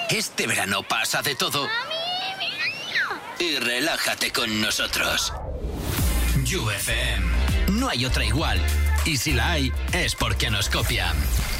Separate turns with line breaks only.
Este verano pasa de todo y relájate con nosotros. You FM. No hay otra igual. Y si la hay, es porque nos copian.